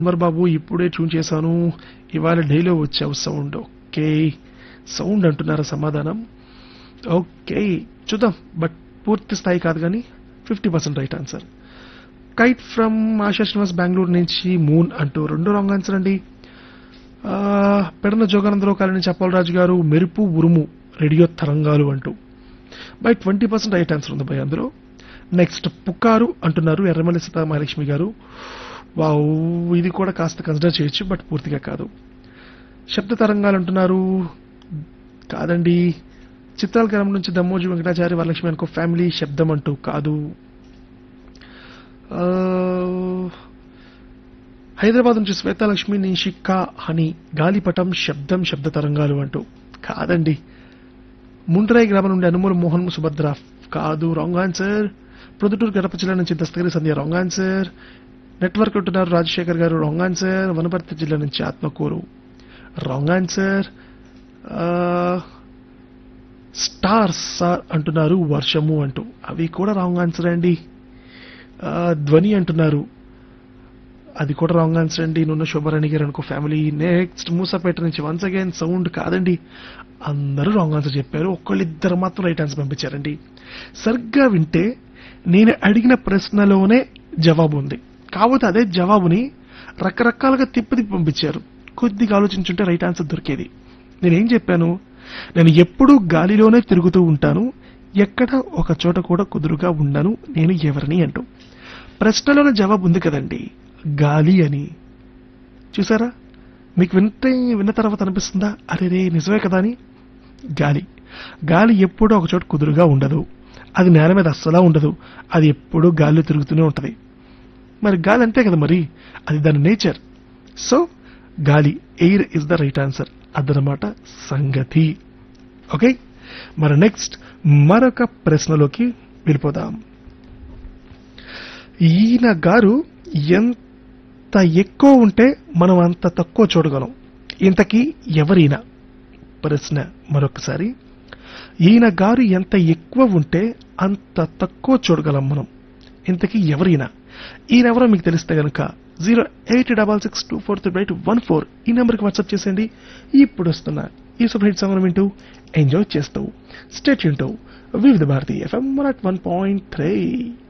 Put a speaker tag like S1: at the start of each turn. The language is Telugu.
S1: అమర్ బాబు ఇప్పుడే ట్యూన్ చేశాను, ఇవాళ డేలో వచ్చావు సౌండ్. ఓకే, సౌండ్ అంటున్నారా సమాధానం? ఓకే, చూద్దాం. బట్ పూర్తి స్థాయి కాదు కానీ 50% right answer. Kite from ASHA Srinivas Bengaluru నుంచి మూన్ అంటూ రెండు రాంగ్ ఆన్సర్ అండి. పెడన జోగానందరావు కాలనీ నుంచి అప్పలరాజు గారు మెరుపు ఉరుము రేడియో తరంగాలు అంటూ బై 20% రైట్ ఆన్సర్ ఉంది బై అందులో. నెక్స్ట్ పుకారు అంటున్నారు ఎర్రమల్లి సీతామహాలక్ష్మి గారు. వావ్, ఇది కూడా కాస్త కన్సిడర్ చేయొచ్చు బట్ పూర్తిగా కాదు. శబ్ద తరంగాలు అంటున్నారు, కాదండి. చిత్రాల గ్రామం నుంచి దమ్మోజీ వెంకటాచారి వరలక్ష్మి అనుకో ఫ్యామిలీ శబ్దం అంటూ కాదు. హైదరాబాద్ నుంచి శ్వేతాలక్ష్మి నిషికా హని గాలిపటం శబ్దం శబ్ద తరంగాలు అంటూ కాదండి. ముండ్రాయి గ్రామం నుండి అనుమూల మోహన్ సుభద్ర కాదు, రాంగ్ ఆన్సర్. ప్రొద్దుటూరు గడప జిల్లా నుంచి దస్తగిరి సంధ్య రాంగ్ ఆన్సర్. నెట్వర్క్ అంటున్నారు రాజశేఖర్ గారు రాంగ్ ఆన్సర్. వనపర్తి జిల్లా నుంచి ఆత్మకూరు రాంగ్ ఆన్సర్. స్టార్స్ అంటున్నారు వర్షము అంటూ అవి కూడా రాంగ్ ఆన్సర్ అండి. ధ్వని అంటున్నారు అది కూడా రాంగ్ ఆన్సర్ అండి. నున్న శోభరాణి గారు అనుకో ఫ్యామిలీ. నెక్స్ట్ మూసాపేట నుంచి వన్స్ అగైన్ సౌండ్ కాదండి. అందరూ రాంగ్ ఆన్సర్ చెప్పారు, ఒక్కళ్ళిద్దరు మాత్రం రైట్ ఆన్సర్ పంపించారండి. సరిగ్గా వింటే నేను అడిగిన ప్రశ్నలోనే జవాబు ఉంది, కాకపోతే అదే జవాబుని రకరకాలుగా తిప్పి పంపించారు. కొద్దిగా ఆలోచించుంటే రైట్ ఆన్సర్ దొరికేది. నేనేం చెప్పాను, నేను ఎప్పుడూ గాలిలోనే తిరుగుతూ ఉంటాను, ఎక్కడ ఒక చోట కూడా కుదురుగా ఉండను, నేను ఎవరిని అంటూ. ప్రశ్నలోనే జవాబు ఉంది కదండి, గాలి అని. చూసారా, మీకు విన్న తర్వాత అనిపిస్తుందా అరే రే నిజమే కదా అని? గాలి గాలి ఎప్పుడూ ఒక చోట కుదురుగా ఉండదు, అది నేల మీద అస్సలా ఉండదు, అది ఎప్పుడూ గాలిలో తిరుగుతూనే ఉంటది. మరి గాలి అంతే కదా, మరి అది దాని నేచర్. సో గాలి, air is the right answer. అదనమాట సంగతి. ఓకే, మరి నెక్స్ట్ మరొక ప్రశ్నలోకి వెళ్ళిపోదాం. ఈయన గారు ఎంత ఎక్కువ ఉంటే మనం అంత తక్కువ చూడగలం, ఇంతకీ ఎవరైనా? ప్రశ్న మరొకసారి, ఈయన గారు ఎంత ఎక్కువ ఉంటే అంత తక్కువ చూడగలం మనం, ఇంతకీ ఎవరైనా? ఈయనెవరో మీకు తెలిస్తే గనక 08662438214 ఈ నెంబర్కి వాట్సాప్ చేసేయండి. ఇప్పుడు వస్తున్న ఈ సూపర్ హిట్ సాంగ్ వింటూ ఎంజాయ్ చేస్తూ స్టే ట్యూన్ టు వివిధ భారతి FM 101.3.